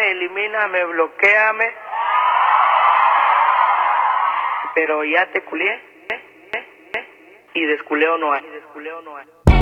bájame, elimíname, bloquéame. Pero ya te culié, y desculeo no hay.